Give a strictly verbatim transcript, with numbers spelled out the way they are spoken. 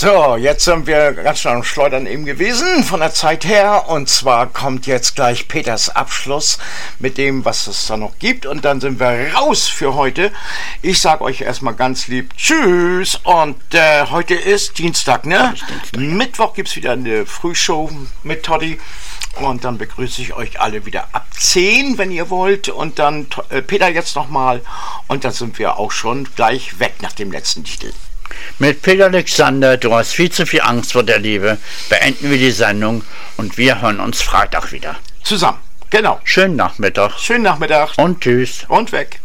So, jetzt sind wir ganz schön am Schleudern eben gewesen, von der Zeit her. Und zwar kommt jetzt gleich Peters Abschluss mit dem, was es da noch gibt. Und dann sind wir raus für heute. Ich sage euch erstmal ganz lieb Tschüss. Und äh, heute ist Dienstag, ne? Dienstag. Mittwoch gibt es wieder eine Frühshow mit Toddy. Und dann begrüße ich euch alle wieder ab zehn, wenn ihr wollt. Und dann äh, Peter jetzt nochmal. Und dann sind wir auch schon gleich weg nach dem letzten Titel. Mit Peter Alexander, du hast viel zu viel Angst vor der Liebe, beenden wir die Sendung und wir hören uns Freitag wieder. Zusammen, genau. Schönen Nachmittag. Schönen Nachmittag. Und tschüss. Und weg.